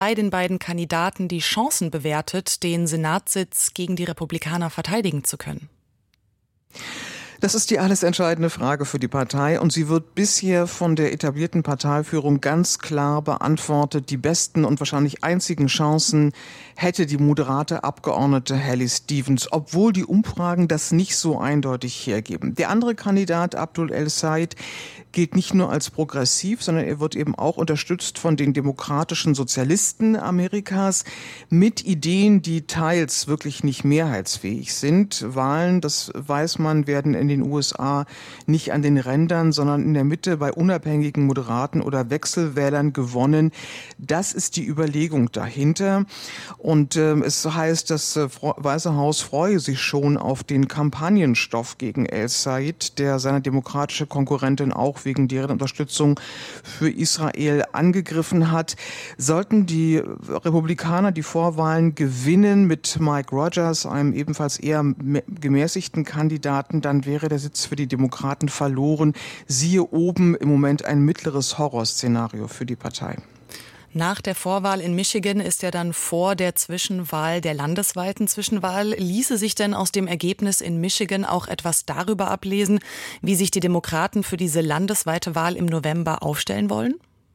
Partei den beiden Kandidaten die Chancen bewertet, den Senatssitz gegen die Republikaner verteidigen zu können? Das ist die alles entscheidende Frage für die Partei und sie wird bisher von der etablierten Parteiführung ganz klar beantwortet. Die besten und wahrscheinlich einzigen Chancen hätte die moderate Abgeordnete Hallie Stevens, obwohl die Umfragen das nicht so eindeutig hergeben. Der andere Kandidat, Abdul El-Sayed, gilt nicht nur als progressiv, sondern er wird eben auch unterstützt von den demokratischen Sozialisten Amerikas mit Ideen, die teils wirklich nicht mehrheitsfähig sind. Wahlen, das weiß man, werden in den USA nicht an den Rändern, sondern in der Mitte bei unabhängigen Moderaten oder Wechselwählern gewonnen. Das ist die Überlegung dahinter. Und es heißt, das Weiße Haus freue sich schon auf den Kampagnenstoff gegen El-Sayed, der seine demokratische Konkurrentin auch wegen deren Unterstützung für Israel angegriffen hat. Sollten die Republikaner die Vorwahlen gewinnen mit Mike Rogers, einem ebenfalls eher gemäßigten Kandidaten, dann wäre der Sitz für die Demokraten verloren. Siehe oben im Moment ein mittleres Horrorszenario für die Partei. Nach der Vorwahl in Michigan ist ja dann vor der Zwischenwahl, der landesweiten Zwischenwahl. Ließe sich denn aus dem Ergebnis in Michigan auch etwas darüber ablesen, wie sich die Demokraten für diese landesweite Wahl im November aufstellen wollen?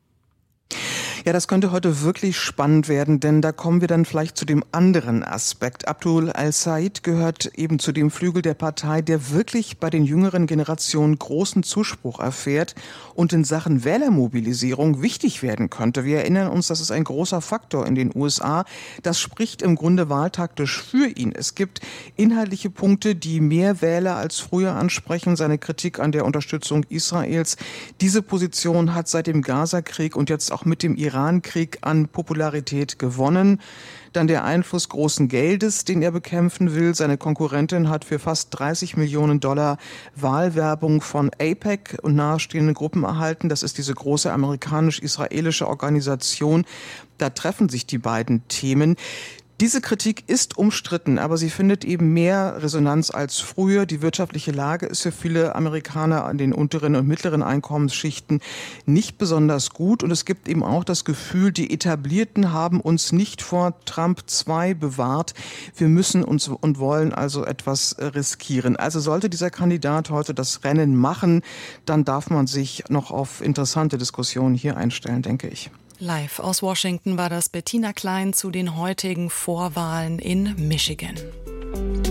Ja, das könnte heute wirklich spannend werden, denn da kommen wir dann vielleicht zu dem anderen Aspekt. Abdul El-Sayed gehört eben zu dem Flügel der Partei, der wirklich bei den jüngeren Generationen großen Zuspruch erfährt und in Sachen Wählermobilisierung wichtig werden könnte. Wir erinnern uns, das ist ein großer Faktor in den USA. Das spricht im Grunde wahltaktisch für ihn. Es gibt inhaltliche Punkte, die mehr Wähler als früher ansprechen. Seine Kritik an der Unterstützung Israels. Diese Position hat seit dem Gaza-Krieg und jetzt auch mit dem Iran-Krieg an Popularität gewonnen. Dann der Einfluss großen Geldes, den er bekämpfen will. Seine Konkurrentin hat für fast $30 Millionen Wahlwerbung von AIPAC und nahestehenden Gruppen erhalten. Das ist diese große amerikanisch-israelische Organisation. Da treffen sich die beiden Themen. Diese Kritik ist umstritten, aber sie findet eben mehr Resonanz als früher. Die wirtschaftliche Lage ist für viele Amerikaner an den unteren und mittleren Einkommensschichten nicht besonders gut. Und es gibt eben auch das Gefühl, die Etablierten haben uns nicht vor Trump 2 bewahrt. Wir müssen uns und wollen also etwas riskieren. Also sollte dieser Kandidat heute das Rennen machen, dann darf man sich noch auf interessante Diskussionen hier einstellen, denke ich. Live aus Washington war das Bettina Klein zu den heutigen Vorwahlen in Michigan.